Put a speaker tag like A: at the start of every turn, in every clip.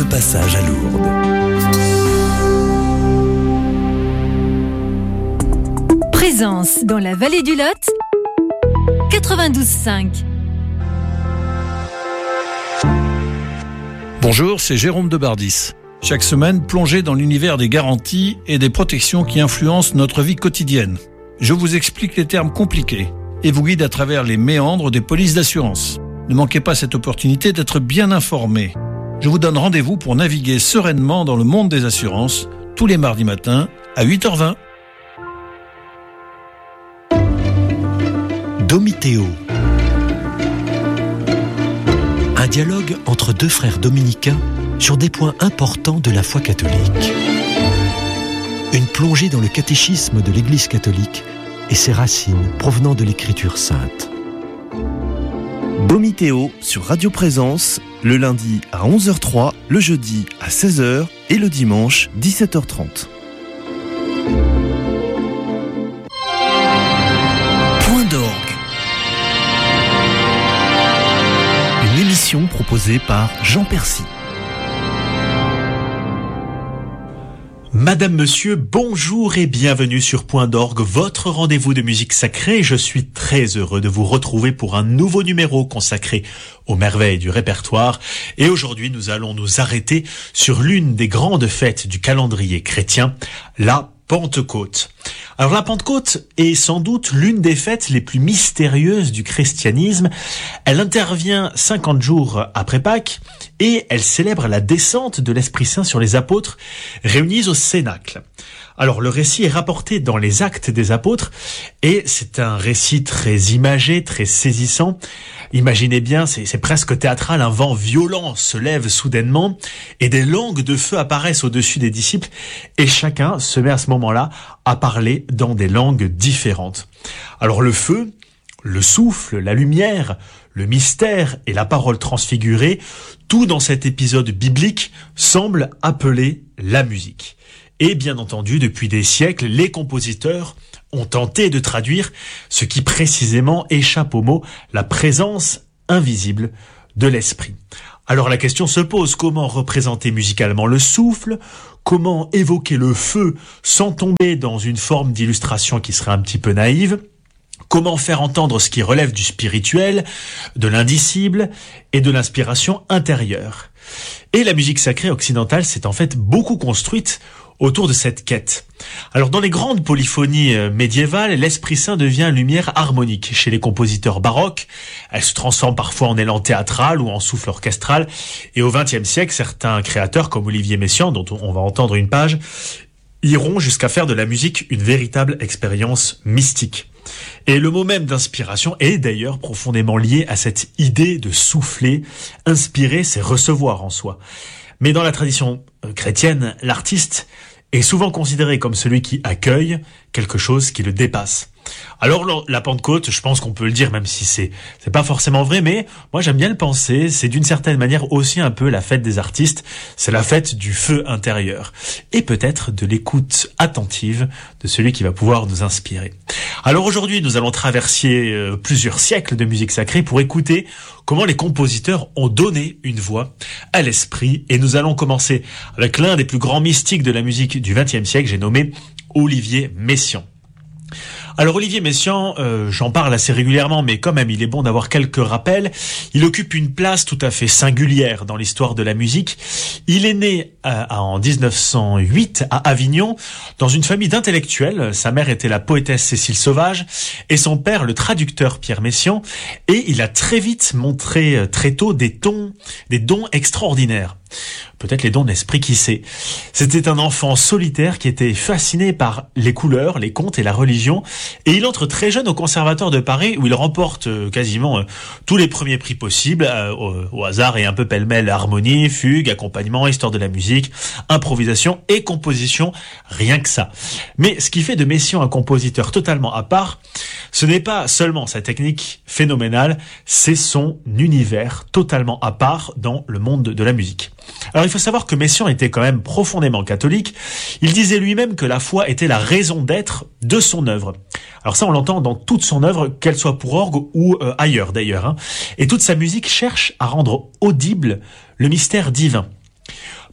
A: passage à Lourdes.
B: Présence dans la vallée du Lot, 92.5.
C: Bonjour, c'est Jérôme de Bardis. Chaque semaine, plongez dans l'univers des garanties et des protections qui influencent notre vie quotidienne. Je vous explique les termes compliqués et vous guide à travers les méandres des polices d'assurance. Ne manquez pas cette opportunité d'être bien informé. Je vous donne rendez-vous pour naviguer sereinement dans le monde des assurances tous les mardis matins à 8h20.
A: Domitéo. Un dialogue entre deux frères dominicains sur des points importants de la foi catholique. Une plongée dans le catéchisme de l'Église catholique et ses racines provenant de l'Écriture sainte.
D: Domitéo sur Radio Présence, le lundi à 11h03, le jeudi à 16h et le dimanche 17h30.
A: Point d'orgue. Une émission proposée par Jean Percy.
E: Madame, Monsieur, bonjour et bienvenue sur Point d'orgue, votre rendez-vous de musique sacrée. Je suis très heureux de vous retrouver pour un nouveau numéro consacré aux merveilles du répertoire. Et aujourd'hui, nous allons nous arrêter sur l'une des grandes fêtes du calendrier chrétien, la Pentecôte. Alors la Pentecôte est sans doute l'une des fêtes les plus mystérieuses du christianisme. Elle intervient 50 jours après Pâques et elle célèbre la descente de l'Esprit Saint sur les apôtres réunis au Cénacle. Alors le récit est rapporté dans les Actes des Apôtres et c'est un récit très imagé, très saisissant. Imaginez bien, c'est presque théâtral, un vent violent se lève soudainement et des langues de feu apparaissent au-dessus des disciples et chacun se met à ce moment-là à parler dans des langues différentes. Alors le feu, le souffle, la lumière, le mystère et la parole transfigurée, tout dans cet épisode biblique semble appeler la musique. Et bien entendu, depuis des siècles, les compositeurs ont tenté de traduire ce qui précisément échappe au mot la présence invisible de l'esprit. Alors la question se pose, comment représenter musicalement le souffle? Comment évoquer le feu sans tomber dans une forme d'illustration qui serait un petit peu naïve? Comment faire entendre ce qui relève du spirituel, de l'indicible et de l'inspiration intérieure? Et la musique sacrée occidentale s'est en fait beaucoup construite autour de cette quête. Alors dans les grandes polyphonies médiévales, l'Esprit Saint devient lumière harmonique. Chez les compositeurs baroques, elle se transforme parfois en élan théâtral ou en souffle orchestral. Et au XXe siècle, certains créateurs comme Olivier Messiaen, dont on va entendre une page, iront jusqu'à faire de la musique une véritable expérience mystique. Et le mot même d'inspiration est d'ailleurs profondément lié à cette idée de souffler. Inspirer, c'est recevoir en soi. Mais dans la tradition chrétienne, l'artiste est souvent considéré comme celui qui accueille quelque chose qui le dépasse. Alors la Pentecôte, je pense qu'on peut le dire, même si c'est pas forcément vrai, mais moi j'aime bien le penser, c'est d'une certaine manière aussi un peu la fête des artistes, c'est la fête du feu intérieur, et peut-être de l'écoute attentive de celui qui va pouvoir nous inspirer. Alors aujourd'hui, nous allons traverser plusieurs siècles de musique sacrée pour écouter comment les compositeurs ont donné une voix à l'esprit, et nous allons commencer avec l'un des plus grands mystiques de la musique du XXe siècle, j'ai nommé Olivier Messiaen. Alors Olivier Messiaen, j'en parle assez régulièrement, mais quand même il est bon d'avoir quelques rappels. Il occupe une place tout à fait singulière dans l'histoire de la musique. Il est né en 1908 à Avignon, dans une famille d'intellectuels. Sa mère était la poétesse Cécile Sauvage et son père le traducteur Pierre Messiaen. Et il a très vite montré très tôt des dons extraordinaires. Peut-être les dons d'esprit, qui sait. C'était un enfant solitaire qui était fasciné par les couleurs, les contes et la religion. Et il entre très jeune au Conservatoire de Paris où il remporte quasiment tous les premiers prix possibles, au hasard et un peu pêle-mêle, harmonie, fugue, accompagnement, histoire de la musique, improvisation et composition, rien que ça. Mais ce qui fait de Messiaen un compositeur totalement à part, ce n'est pas seulement sa technique phénoménale, c'est son univers totalement à part dans le monde de la musique. Alors il faut savoir que Messiaen était quand même profondément catholique. Il disait lui-même que la foi était la raison d'être de son œuvre. Alors ça, on l'entend dans toute son œuvre, qu'elle soit pour orgue ou ailleurs d'ailleurs. Et toute sa musique cherche à rendre audible le mystère divin.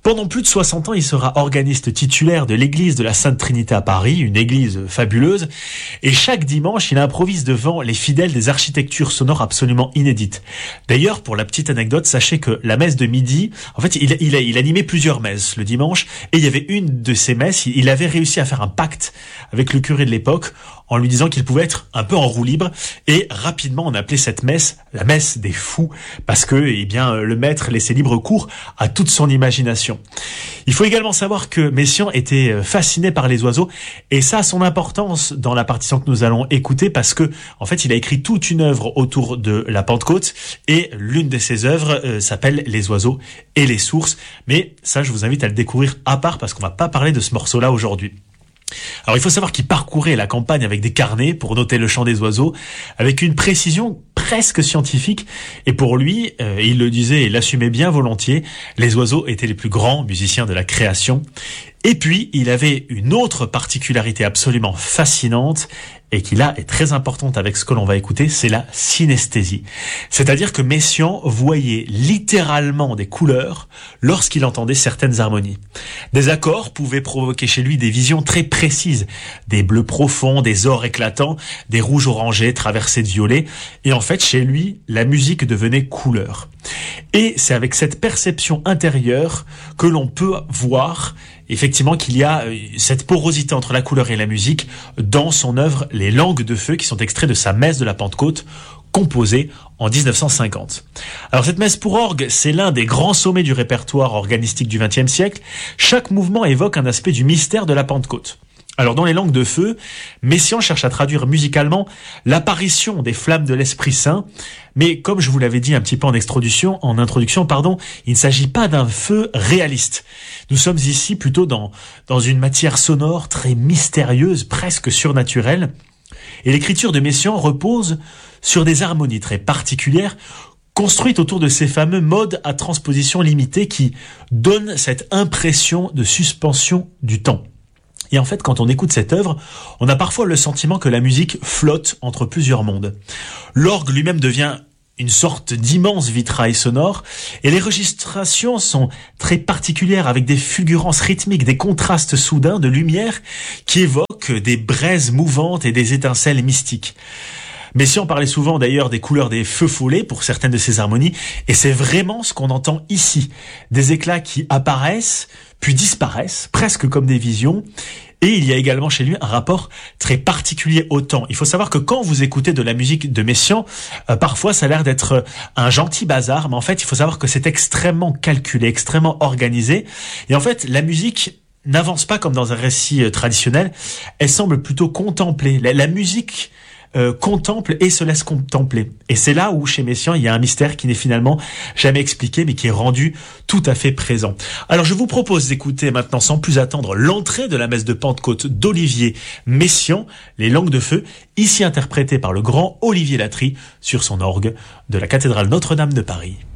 E: Pendant plus de 60 ans, il sera organiste titulaire de l'église de la Sainte Trinité à Paris, une église fabuleuse. Et chaque dimanche, il improvise devant les fidèles des architectures sonores absolument inédites. D'ailleurs, pour la petite anecdote, sachez que la messe de midi, en fait, il animait plusieurs messes le dimanche. Et il y avait une de ces messes, il avait réussi à faire un pacte avec le curé de l'époque en lui disant qu'il pouvait être un peu en roue libre. Et rapidement, on appelait cette messe la messe des fous, parce que, le maître laissait libre cours à toute son imagination. Il faut également savoir que Messiaen était fasciné par les oiseaux, et ça a son importance dans la partition que nous allons écouter, parce que, en fait, il a écrit toute une œuvre autour de la Pentecôte, et l'une de ses œuvres s'appelle Les oiseaux et les sources. Mais ça, je vous invite à le découvrir à part, parce qu'on va pas parler de ce morceau-là aujourd'hui. Alors il faut savoir qu'il parcourait la campagne avec des carnets pour noter le chant des oiseaux, avec une précision presque scientifique, et pour lui, il le disait et l'assumait bien volontiers, les oiseaux étaient les plus grands musiciens de la création. Et puis, il avait une autre particularité absolument fascinante, et qui là est très importante avec ce que l'on va écouter, c'est la synesthésie. C'est-à-dire que Messiaen voyait littéralement des couleurs lorsqu'il entendait certaines harmonies. Des accords pouvaient provoquer chez lui des visions très précises, des bleus profonds, des ors éclatants, des rouges orangés traversés de violets, et en fait, chez lui, la musique devenait couleur. Et c'est avec cette perception intérieure que l'on peut voir effectivement qu'il y a cette porosité entre la couleur et la musique dans son œuvre Les Langues de Feu, qui sont extraits de sa messe de la Pentecôte, composée en 1950. Alors cette messe pour orgue, c'est l'un des grands sommets du répertoire organistique du XXe siècle. Chaque mouvement évoque un aspect du mystère de la Pentecôte. Alors dans Les Langues de Feu, Messiaen cherche à traduire musicalement l'apparition des flammes de l'Esprit Saint, mais comme je vous l'avais dit un petit peu en introduction, il ne s'agit pas d'un feu réaliste. Nous sommes ici plutôt dans une matière sonore très mystérieuse, presque surnaturelle, et l'écriture de Messiaen repose sur des harmonies très particulières, construites autour de ces fameux modes à transposition limitée qui donnent cette impression de suspension du temps. Et en fait, quand on écoute cette œuvre, on a parfois le sentiment que la musique flotte entre plusieurs mondes. L'orgue lui-même devient une sorte d'immense vitrail sonore, et les registrations sont très particulières avec des fulgurances rythmiques, des contrastes soudains de lumière qui évoquent des braises mouvantes et des étincelles mystiques. Messiaen parlait souvent d'ailleurs des couleurs des feux follets pour certaines de ses harmonies, et c'est vraiment ce qu'on entend ici. Des éclats qui apparaissent, puis disparaissent, presque comme des visions. Et il y a également chez lui un rapport très particulier au temps. Il faut savoir que quand vous écoutez de la musique de Messiaen, parfois ça a l'air d'être un gentil bazar, mais en fait il faut savoir que c'est extrêmement calculé, extrêmement organisé. Et en fait la musique n'avance pas comme dans un récit traditionnel, elle semble plutôt contempler. La musique contemple et se laisse contempler. Et c'est là où, chez Messiaen, il y a un mystère qui n'est finalement jamais expliqué, mais qui est rendu tout à fait présent. Alors, je vous propose d'écouter maintenant, sans plus attendre, l'entrée de la messe de Pentecôte d'Olivier Messiaen, Les Langues de Feu, ici interprétée par le grand Olivier Latry sur son orgue de la cathédrale Notre-Dame de Paris.